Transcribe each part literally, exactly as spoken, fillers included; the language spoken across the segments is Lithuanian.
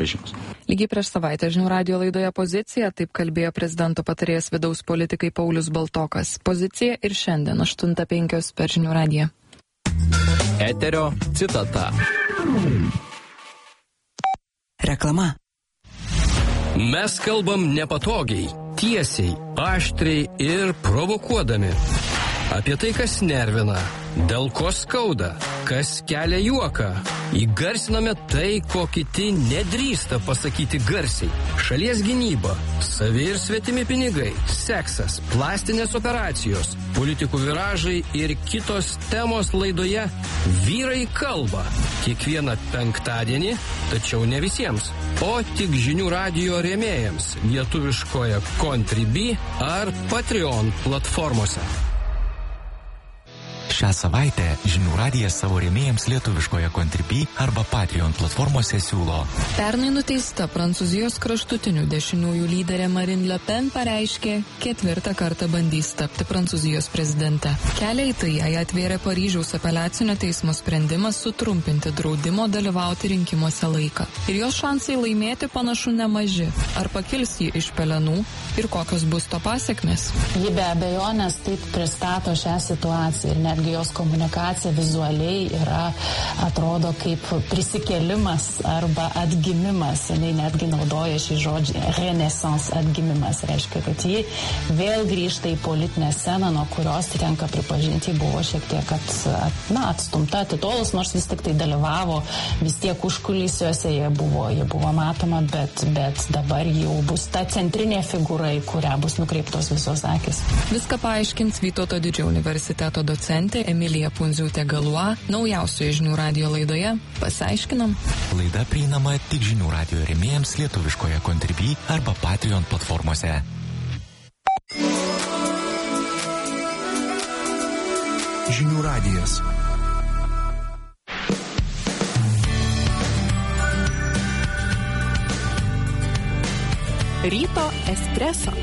sugrįžimas. Lygiai prieš savaitę Žinių radijo laidoje Pozicija, taip kalbėjo prezidento patarėjas vidaus politikai Paulius Baltokas. Pozicija ir šiandien aštuntą penkios per Žinių radiją. Eterio citata. Reklama. Mes kalbam nepatogiai, tiesiai, aštriai ir provokuodami. Apie tai, kas nervina, dėl ko skauda, kas kelia juoką. Įgarsiname tai, ko kiti nedrįsta pasakyti garsiai. Šalies gynyba, savi ir svetimi pinigai, seksas, plastinės operacijos, politikų viražai ir kitos temos laidoje Vyrai kalba. Kiekvieną penktadienį, tačiau ne visiems, o tik Žinių radijo rėmėjams lietuviškoje Contribui ar Patreon platformose. Šią savaitę Žinių radijas savo rėmėjams lietuviškoje Contribui arba Patreon platformose siūlo. Pernai nuteista Prancūzijos kraštutinių dešiniųjų lyderė Marine Le Pen pareiškė, ketvirtą kartą bandys tapti Prancūzijos prezidente. Kelią į tai jai atvėrė Paryžiaus apeliacinio teismo sprendimas sutrumpinti draudimo dalyvauti rinkimuose laiką. Ir jos šansai laimėti panašu nemaži. Ar pakils ji iš pelenų ir kokios bus to pasekmės? Ji be abejonės taip pristato šią situaciją ir netgi jos komunikacija vizualiai yra, atrodo, kaip prisikėlimas arba atgimimas. Jis netgi naudoja šį žodžį renaissance, atgimimas. Reiškia, kad ji vėl grįžta į politinę sceną, nuo kurios tenka pripažinti, buvo šiek tiek at, at, na, atstumta, atitolus, nors vis tik tai dalyvavo, vis tiek užkulisiuose jie buvo, jie buvo matoma, bet, bet dabar jau bus ta centrinė figūra, į kurią bus nukreiptos visos akis. Viską paaiškins Vytauto Didžiojo universiteto docentė Emilija Pundziūtė-Galua naujausioje Žinių radijo laidoje. Pasiaiškinam. Laida prieinama tik Žinių radijo rėmėjams lietuviškoje Contribui arba Patreon platformose. Žinių radijas. Ryto espreso.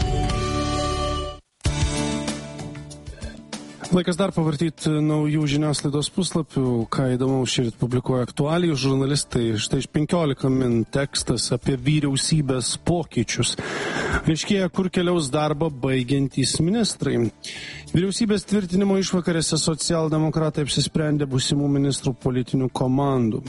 Laikas dar pavartyti naujų žiniasklaidos puslapių, ką įdomaus šįryt publikuoja aktualijų žurnalistai. Štai iš penkiolika min tekstas apie vyriausybės pokyčius. Aiškėja, kur keliaus darbą baigiantys ministrai. Vyriausybės tvirtinimo išvakarėse socialdemokratai apsisprendė būsimų ministrų politinių komandų.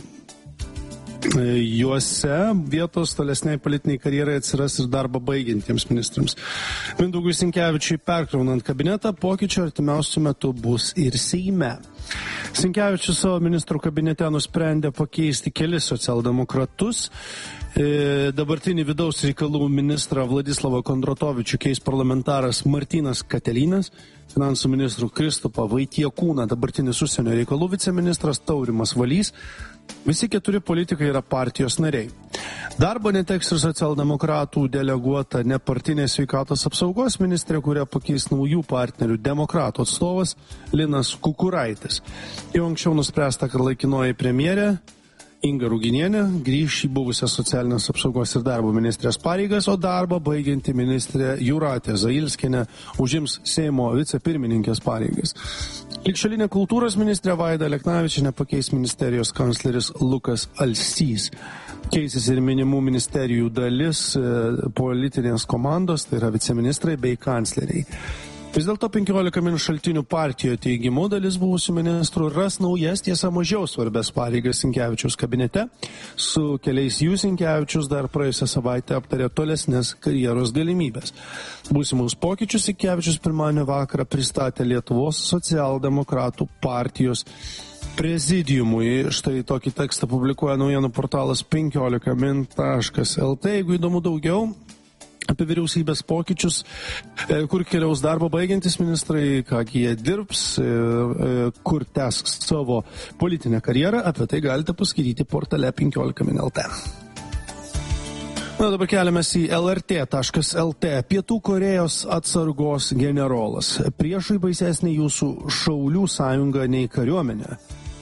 Juose vietos tolesniai politiniai karjerai atsiras ir darbą baigiantiems ministrams. Mindaugui Sinkevičiui perkraunant kabinetą, pokyčių artimiausių metų bus ir Seime. Sinkevičius savo ministrų kabinete nusprendė pakeisti kelis socialdemokratus. Dabartinį vidaus reikalų ministrą Vladislavą Kondratovičių keis parlamentaras Martynas Katelinas, finansų ministrų Kristupą Vaitiekūną, dabartinis užsienio reikalų viceministras Taurimas Valys. Visi keturi politikai yra partijos nariai. Darbo neteks ir socialdemokratų deleguota nepartinės sveikatos apsaugos ministrė, kurią pakeis naujų partnerių demokratų atstovas Linas Kukuraitis. Jau anksčiau nuspręsta, kad laikinoji premjerė Inga Ruginienė grįš į buvusią socialinės apsaugos ir darbo ministrės pareigas, o darbą baigianti ministrė Jūratė Zailskienė užims Seimo vicepirmininkės pareigas. Ligšiolinė kultūros ministrė Vaida Aleknavičienė pakeis ministerijos kancleris Lukas Alsys. Keisis ir minimų ministerijų dalis politinės komandos, tai yra viceministrai bei kancleriai. Vis dėlto penkiolika min šaltinių partijoje teigimu dalis buvusių ministrų ras naujas, tiesa mažiau svarbės pareigas Sinkevičiaus kabinete. Su keliais jų Sinkevičius dar praėjusią savaitę aptarė tolesnės karjeros galimybės. Būsimus pokyčius Sinkevičius pirmadienio vakarą pristatė Lietuvos socialdemokratų partijos prezidiumui. Štai tokį tekstą publikuoja naujienų portalas penkiolika min taškas el tė. Jeigu įdomu daugiau apie vyriausybės pokyčius, kur keliaus darbą baigiantis ministrai, ką jie dirbs, kur tęs savo politinę karjerą, apie tai galite paskaityti portale penkiolika min taškas el tė. Na, dabar keliamės į el er tė taškas el tė. Pietų Korėjos atsargos generolas. Priešui baisesnė jūsų šaulių sąjunga nei kariuomenė.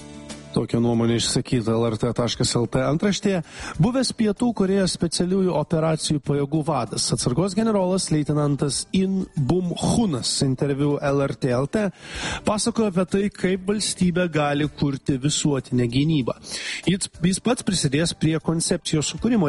Tokia nuomonė išsakyta L R T taškas L T antraštėje. Buvęs Pietų Korėjos specialiųjų operacijų pajėgų vadas, atsargos generolas leitenantas In Bum Hunas interviu L R T L T pasakojo apie tai, kaip valstybė gali kurti visuotinę gynybą. Jis, jis pats prisidės prie koncepcijos sukūrimo